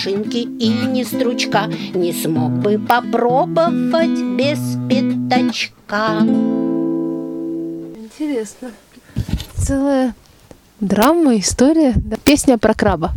машинки и ни стручка не смог бы попробовать без пятачка. Интересно. Целая драма, история. Да. Песня про краба.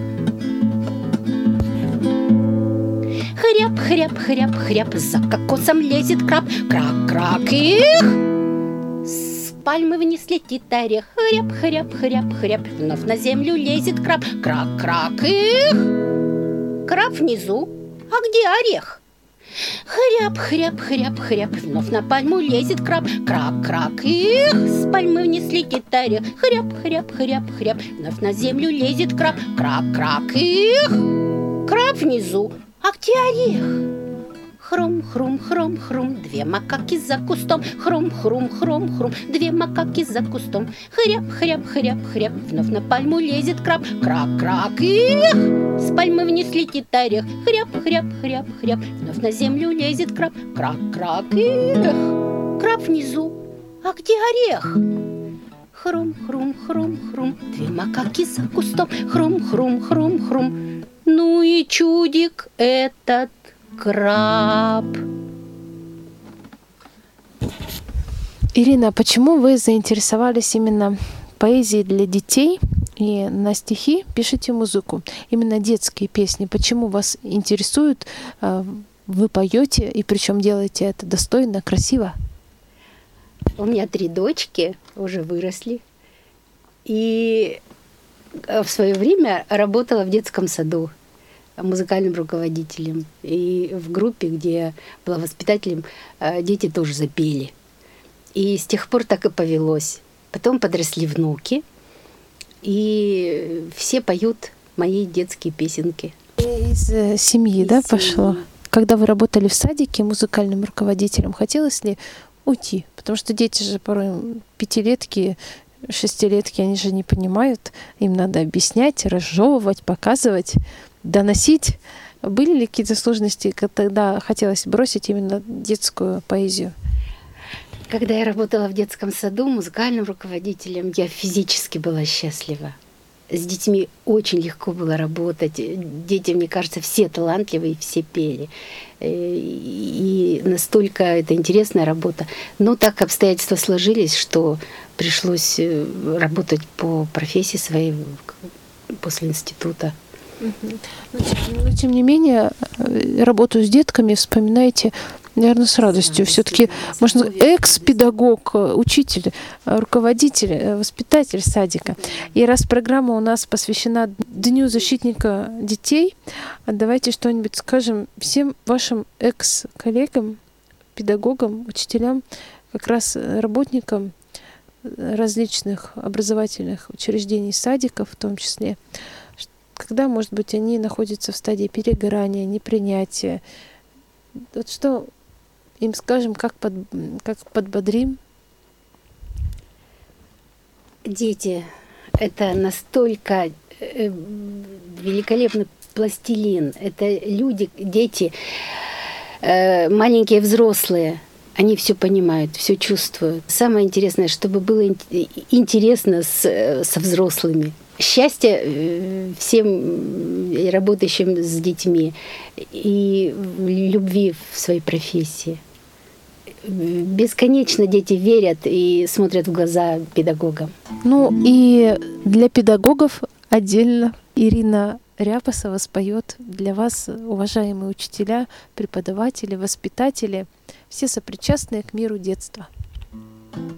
Хряп, хряп, хряп, хряп, за кокосом лезет краб. Крак, крак, их! С пальмы вниз летит орех. Хряп, хряп, хряп, хряп, вновь на землю лезет краб. Крак, крак, их! Краб внизу, а где орех? Хряп, хряп, хряп, хряп, вновь на пальму лезет краб. Крак, крак, их! С пальмы вниз летит орех. Хряп, хряп, хряп, хряп, вновь на землю лезет краб. Крак, крак, их! Краб внизу, а где орех? Хрум, хрум, хрум, хрум, две макаки за кустом. Хрум, хрум, хрум, хрум, две макаки за кустом. Хряп, хряп, хряп, хряп, вновь на пальму лезет краб. Крак, крак, их! С пальмы вниз летит орех. Хряп, хряп, хряп, хряп, вновь на землю лезет краб. Крак, крак, их! Краб внизу, а где орех? Хрум, хрум, хрум, хрум, две макаки за кустом. Хрум, хрум, хрум, хрум. Ну и чудик этот краб. Ирина, почему вы заинтересовались именно поэзией для детей и на стихи пишете музыку? Именно детские песни. Почему вас интересуют? Вы поете, и причем делаете это достойно, красиво? У меня 3 дочки, уже выросли. И в свое время работала в детском саду музыкальным руководителем. И в группе, где я была воспитателем, дети тоже запели. И с тех пор так и повелось. Потом подросли внуки, и все поют мои детские песенки. Из семьи, да, пошло? Когда вы работали в садике музыкальным руководителем, хотелось ли уйти? Потому что дети же порой 5-летки, 6-летки, они же не понимают. Им надо объяснять, разжевывать, показывать, доносить. Были ли какие-то сложности, когда хотелось бросить именно детскую поэзию? Когда я работала в детском саду музыкальным руководителем, я физически была счастлива. С детьми очень легко было работать. Дети, мне кажется, все талантливые, все пели. И настолько это интересная работа. Но так обстоятельства сложились, что пришлось работать по профессии своей после института. Но тем не менее, работу с детками вспоминаете, наверное, с радостью. Все-таки, можно сказать, экс-педагог, учитель, руководитель, воспитатель садика. И раз программа у нас посвящена Дню защитника детей, давайте что-нибудь скажем всем вашим экс-коллегам, педагогам, учителям, как раз работникам различных образовательных учреждений, садиков в том числе, когда, может быть, они находятся в стадии перегорания, непринятия. Вот что им скажем, как подбодрим? Дети — это настолько великолепный пластилин. Это люди, дети, маленькие взрослые. Они все понимают, все чувствуют. Самое интересное, чтобы было интересно со взрослыми. Счастья всем работающим с детьми и любви в своей профессии. Бесконечно дети верят и смотрят в глаза педагогам. Ну и для педагогов отдельно Ирина Ряпосова споет для вас, уважаемые учителя, преподаватели, воспитатели, все сопричастные к миру детства.